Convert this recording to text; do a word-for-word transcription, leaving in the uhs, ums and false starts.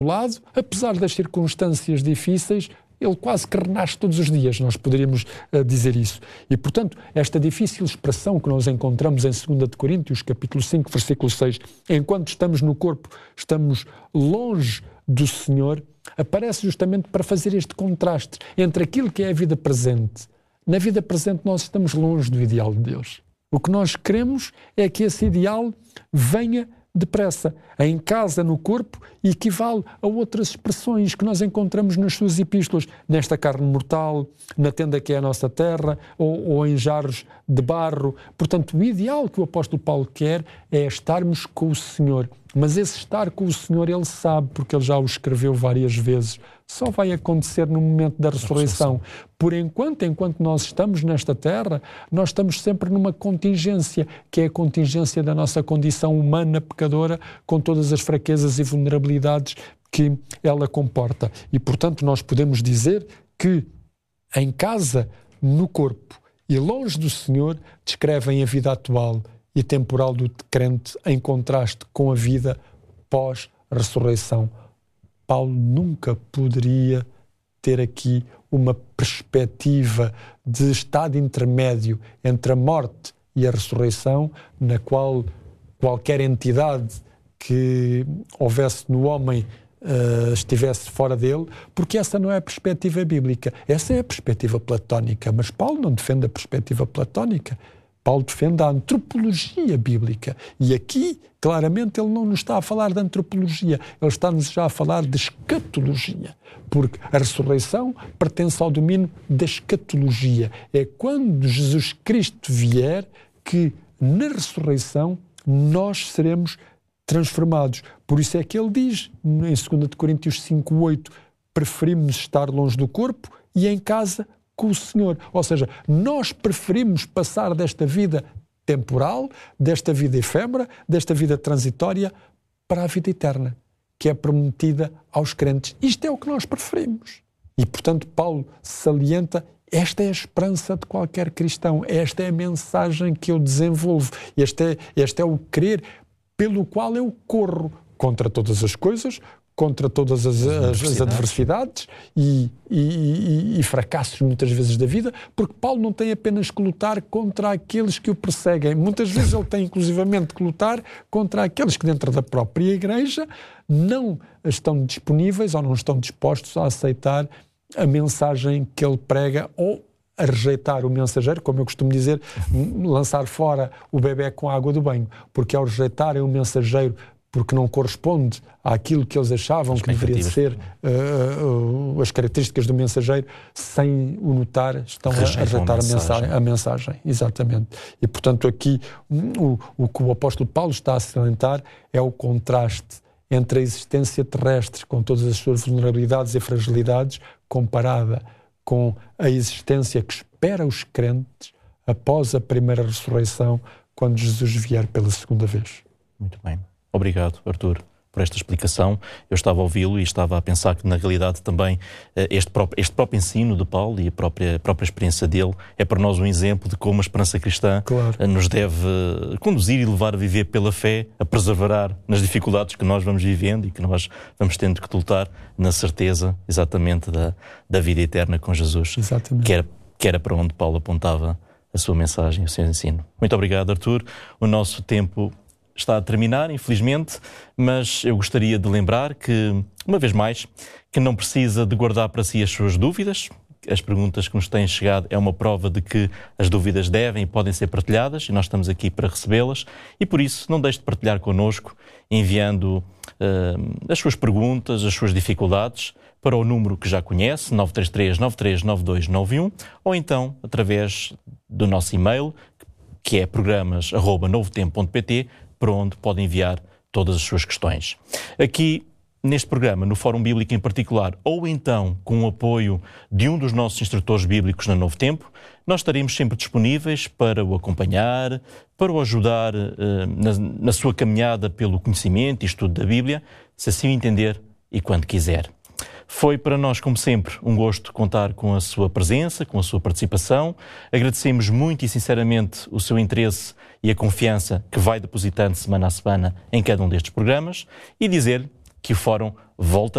lado, apesar das circunstâncias difíceis, ele quase que renasce todos os dias, nós poderíamos uh, dizer isso. E, portanto, esta difícil expressão que nós encontramos em segunda de Coríntios, capítulo cinco, versículo seis, enquanto estamos no corpo, estamos longe do Senhor, aparece justamente para fazer este contraste entre aquilo que é a vida presente. Na vida presente nós estamos longe do ideal de Deus. O que nós queremos é que esse ideal venha depressa. Em casa, no corpo, equivale a outras expressões que nós encontramos nas suas epístolas, nesta carne mortal, na tenda que é a nossa terra, ou, ou em jarros de barro. Portanto, o ideal que o apóstolo Paulo quer é estarmos com o Senhor. Mas esse estar com o Senhor, ele sabe, porque ele já o escreveu várias vezes, só vai acontecer no momento da ressurreição. Por enquanto, enquanto nós estamos nesta terra, nós estamos sempre numa contingência, que é a contingência da nossa condição humana, pecadora, com todas as fraquezas e vulnerabilidades que ela comporta. E, portanto, nós podemos dizer que em casa, no corpo e longe do Senhor, descrevem a vida atual e temporal do crente em contraste com a vida pós-ressurreição. Paulo nunca poderia ter aqui uma perspectiva de estado intermédio entre a morte e a ressurreição, na qual qualquer entidade que houvesse no homem uh, estivesse fora dele, porque essa não é a perspectiva bíblica. Essa é a perspectiva platónica, mas Paulo não defende a perspectiva platónica. Paulo defende a antropologia bíblica. E aqui, claramente, ele não nos está a falar de antropologia, ele está-nos já a falar de escatologia, porque a ressurreição pertence ao domínio da escatologia. É quando Jesus Cristo vier que, na ressurreição, nós seremos transformados. Por isso é que ele diz, em segunda de Coríntios cinco, oito, preferimos estar longe do corpo e em casa com o Senhor. Ou seja, nós preferimos passar desta vida temporal, desta vida efêmera, desta vida transitória, para a vida eterna, que é prometida aos crentes. Isto é o que nós preferimos. E, portanto, Paulo salienta, esta é a esperança de qualquer cristão, esta é a mensagem que eu desenvolvo, este é, este é o querer pelo qual eu corro contra todas as coisas, contra todas as, as, as adversidades e, e, e, e fracassos muitas vezes da vida, porque Paulo não tem apenas que lutar contra aqueles que o perseguem. Muitas vezes ele tem inclusivamente que lutar contra aqueles que dentro da própria igreja não estão disponíveis ou não estão dispostos a aceitar a mensagem que ele prega ou a rejeitar o mensageiro, como eu costumo dizer, lançar fora o bebé com a água do banho, porque ao rejeitarem o mensageiro porque não corresponde àquilo que eles achavam que deveria ser uh, uh, as características do mensageiro, sem o notar, estão Rejeitam a rejeitar a mensagem. a mensagem. A mensagem, exatamente. E, portanto, aqui o, o que o apóstolo Paulo está a salientar é o contraste entre a existência terrestre, com todas as suas vulnerabilidades e fragilidades, comparada com a existência que espera os crentes após a primeira ressurreição, quando Jesus vier pela segunda vez. Muito bem. Obrigado, Artur, por esta explicação. Eu estava a ouvi-lo e estava a pensar que, na realidade, também este próprio, este próprio ensino de Paulo e a própria, a própria experiência dele é para nós um exemplo de como a esperança cristã claro. nos deve conduzir e levar a viver pela fé, a perseverar nas dificuldades que nós vamos vivendo e que nós vamos tendo que lutar na certeza, exatamente, da, da vida eterna com Jesus. Exatamente. Que era, que era para onde Paulo apontava a sua mensagem, o seu ensino. Muito obrigado, Artur. O nosso tempo está a terminar, infelizmente, mas eu gostaria de lembrar que, uma vez mais, que não precisa de guardar para si as suas dúvidas. As perguntas que nos têm chegado é uma prova de que as dúvidas devem e podem ser partilhadas e nós estamos aqui para recebê-las e, por isso, não deixe de partilhar connosco, enviando uh, as suas perguntas, as suas dificuldades para o número que já conhece, nove três três, nove três nove dois nove um, ou então através do nosso e-mail, que é programas arroba novotempo ponto pt, para onde pode enviar todas as suas questões. Aqui, neste programa, no Fórum Bíblico em particular, ou então com o apoio de um dos nossos instrutores bíblicos na Novo Tempo, nós estaremos sempre disponíveis para o acompanhar, para o ajudar uh, na, na sua caminhada pelo conhecimento e estudo da Bíblia, se assim o entender e quando quiser. Foi para nós, como sempre, um gosto contar com a sua presença, com a sua participação. Agradecemos muito e sinceramente o seu interesse e a confiança que vai depositando semana a semana em cada um destes programas e dizer que o Fórum volta